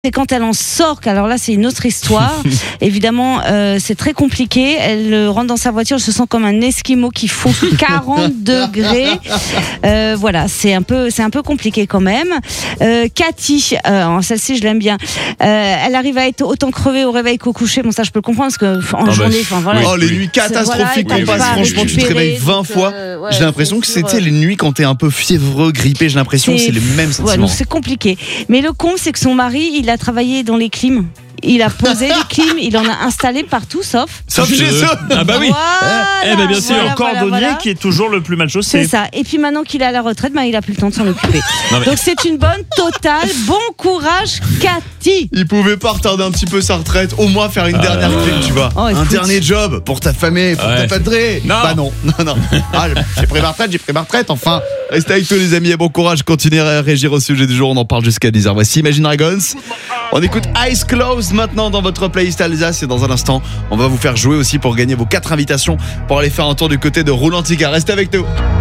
C'est quand elle en sort, alors là c'est une autre histoire. Évidemment, c'est très compliqué. Elle rentre dans sa voiture, elle se sent comme un Esquimau qui fond 40 degrés. Voilà, c'est un peu compliqué quand même. Cathy, celle-ci je l'aime bien. Elle arrive à être autant crevée au réveil qu'au coucher. Bon ça je peux le comprendre parce que en journée, voilà. Oh les nuits catastrophiques qu'on passe. Franchement, tu te réveilles 20 fois. J'ai l'impression que c'était les nuits quand t'es un peu fiévreux, grippé. J'ai l'impression que c'est les mêmes sentiments. Ouais, donc c'est compliqué. Mais le con, c'est que son mari, il a travaillé dans les clims. Il a posé les clims, il en a installé partout, sauf chez eux. Ah bah oui. Voilà, bien sûr. voilà, Cordonnier qui est toujours le plus mal chaussé. C'est ça. Et puis maintenant qu'il est à la retraite, il a plus le temps de s'en occuper. Donc c'est une bonne totale. Bon courage, Cathy. Il pouvait pas retarder un petit peu sa retraite, au moins faire une dernière clim, tu vois. Un dernier job pour ta famille, pour ta patrie. Bah non. Ah, j'ai pris ma retraite, enfin. Restez avec tous les amis et bon courage. Continuez à réagir au sujet du jour. On en parle jusqu'à 10h. Voici Imagine Dragons. On écoute Eyes Closed maintenant dans votre playlist Alsace. Et dans un instant, on va vous faire jouer aussi pour gagner vos 4 invitations pour aller faire un tour du côté de Rouen-Lantiga. Restez avec nous.